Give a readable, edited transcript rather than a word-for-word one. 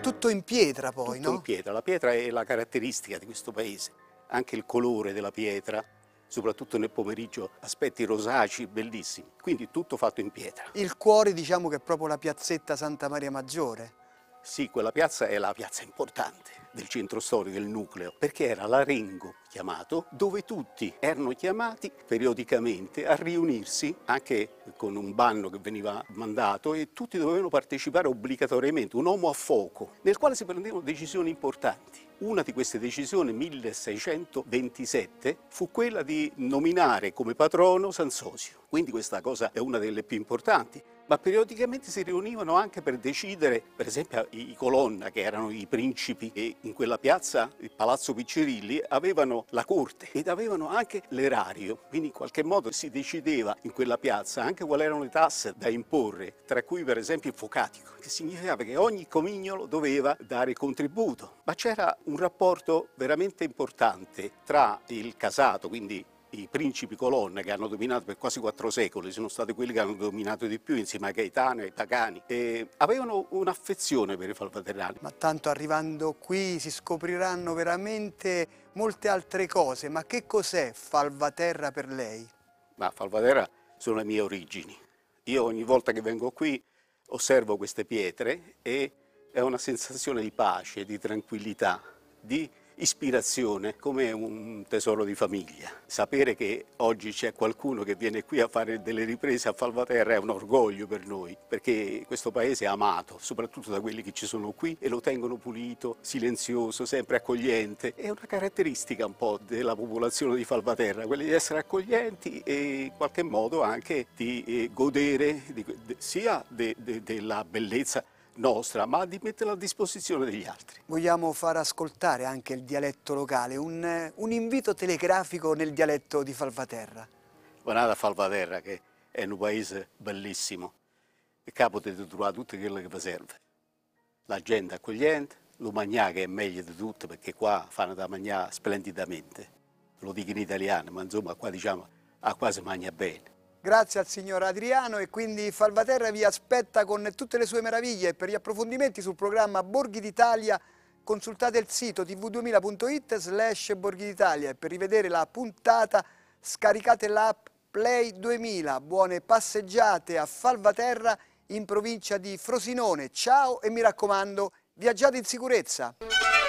tutto in pietra poi, Tutto in no? pietra. La pietra è la caratteristica di questo paese, anche il colore della pietra, soprattutto nel pomeriggio, aspetti rosacei bellissimi, quindi tutto fatto in pietra. Il cuore diciamo che è proprio la piazzetta Santa Maria Maggiore. Sì, quella piazza è la piazza importante del centro storico, del nucleo, perché era l'Arengo chiamato, dove tutti erano chiamati periodicamente a riunirsi, anche con un banno che veniva mandato, e tutti dovevano partecipare obbligatoriamente, un uomo a fuoco, nel quale si prendevano decisioni importanti. Una di queste decisioni, 1627, fu quella di nominare come patrono San Sosio. Quindi questa cosa è una delle più importanti. Ma periodicamente si riunivano anche per decidere, per esempio i Colonna, che erano i principi, e in quella piazza, il Palazzo Piccirilli, avevano la corte ed avevano anche l'erario, quindi in qualche modo si decideva in quella piazza anche quali erano le tasse da imporre, tra cui per esempio il focatico, che significava che ogni comignolo doveva dare contributo. Ma c'era un rapporto veramente importante tra il casato, quindi i principi Colonna, che hanno dominato per quasi 4 secoli, sono stati quelli che hanno dominato di più insieme ai Gaetano e ai Pagani, e avevano un'affezione per i falvaterrani. Ma tanto arrivando qui si scopriranno veramente molte altre cose. Ma che cos'è Falvaterra per lei? Ma Falvaterra sono le mie origini. Io ogni volta che vengo qui osservo queste pietre e è una sensazione di pace, di tranquillità, di ispirazione, come un tesoro di famiglia. Sapere che oggi c'è qualcuno che viene qui a fare delle riprese a Falvaterra è un orgoglio per noi, perché questo paese è amato, soprattutto da quelli che ci sono qui e lo tengono pulito, silenzioso, sempre accogliente. È una caratteristica un po' della popolazione di Falvaterra, quella di essere accoglienti e in qualche modo anche di godere sia della bellezza nostra, ma di metterla a disposizione degli altri. Vogliamo far ascoltare anche il dialetto locale, un invito telegrafico nel dialetto di Falvaterra. Venate a Falvaterra, che è un paese bellissimo, e qua potete trovare tutto quello che vi serve. La gente accogliente, lo mangiare che è meglio di tutto, perché qua fanno da mangiare splendidamente. Lo dico in italiano, ma insomma qua diciamo, qua si mangia bene. Grazie al signor Adriano, e quindi Falvaterra vi aspetta con tutte le sue meraviglie. Per gli approfondimenti sul programma Borghi d'Italia consultate il sito tv2000.it/Borghi d'Italia, e per rivedere la puntata scaricate l'app Play 2000. Buone passeggiate a Falvaterra in provincia di Frosinone. Ciao, e mi raccomando, viaggiate in sicurezza.